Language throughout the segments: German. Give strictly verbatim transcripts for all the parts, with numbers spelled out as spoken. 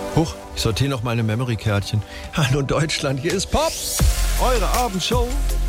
Huch, ich sortiere noch meine Memory-Kärtchen. Hallo Deutschland, hier ist Pop, eure Abendshow.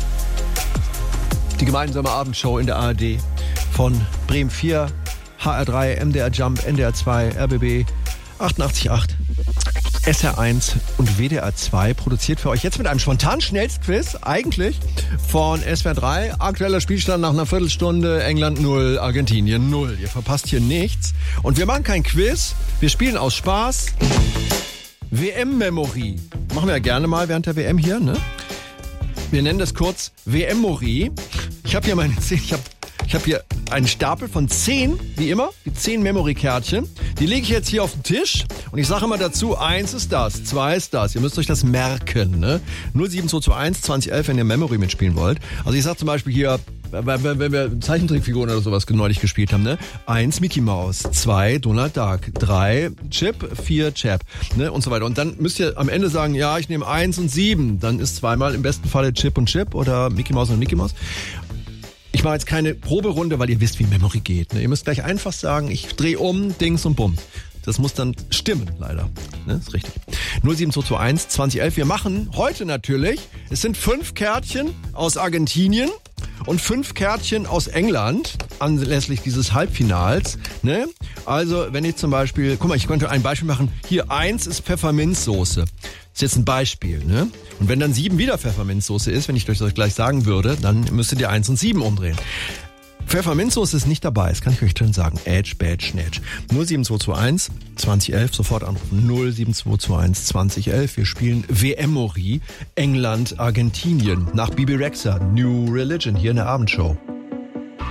Die gemeinsame Abendshow in der A R D von Bremen vier, H R drei, M D R Jump, N D R zwei, R B B achtundachtzig Komma acht, S R eins und W D R zwei, produziert für euch jetzt mit einem spontanen Schnellstquiz, eigentlich von S W R drei. Aktueller Spielstand nach einer Viertelstunde, England null, Argentinien null. Ihr verpasst hier nichts. Und wir machen kein Quiz, wir spielen aus Spaß W M-Memory. Machen wir ja gerne mal während der W M hier, ne? Wir nennen das kurz W M-Morie. Ich habe hier meine zehn, ich habe ich hab hier einen Stapel von zehn, wie immer, die zehn Memory-Kärtchen. Die lege ich jetzt hier auf den Tisch und ich sage immer dazu, eins ist das, zwei ist das. Ihr müsst euch das merken, ne? null sieben zwei zwei eins zwanzig elf, wenn ihr Memory mitspielen wollt. Also ich sage zum Beispiel hier, wenn wir Zeichentrickfiguren oder sowas neulich gespielt haben, ne? Eins Mickey Mouse, zwei Donald Duck, drei Chip, vier Chap, ne? Und so weiter. Und dann müsst ihr am Ende sagen, ja, ich nehme eins und sieben. Dann ist zweimal im besten Falle Chip und Chip oder Mickey Mouse und Mickey Mouse. Ich mache jetzt keine Proberunde, weil ihr wisst, wie Memory geht, ne? Ihr müsst gleich einfach sagen, ich drehe um, Dings und Bumm. Das muss dann stimmen, leider. Ne, ist richtig. null sieben zwei zwei eins zwanzig elf. Wir machen heute natürlich, es sind fünf Kärtchen aus Argentinien und fünf Kärtchen aus England anlässlich dieses Halbfinals. Ne? Also, wenn ich zum Beispiel, guck mal, ich könnte ein Beispiel machen. Hier, eins ist Pfefferminzsoße. Das ist jetzt ein Beispiel, ne? Und wenn dann sieben wieder Pfefferminzsoße ist, wenn ich euch das gleich sagen würde, dann müsstet ihr eins und sieben umdrehen. Pfefferminzsoße ist nicht dabei, das kann ich euch schon sagen. Edge, Badge, Snatch. null sieben zwei zwei eins zwanzig elf, sofort anrufen. null sieben zwei zwei eins zwanzig elf. Wir spielen W M-Morie, England, Argentinien. Nach Bibi Rexha, New Religion, hier in der Abendshow.